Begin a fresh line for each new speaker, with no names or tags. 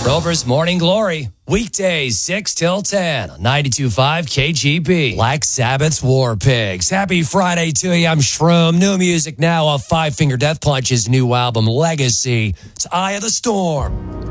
Rover's Morning Glory, weekdays 6 till 10 on 92.5 KGB. Black Sabbath's War Pigs. Happy Friday to you. I'm Shroom. New music now off Five Finger Death Punch's new album, Legacy. It's Eye of the Storm.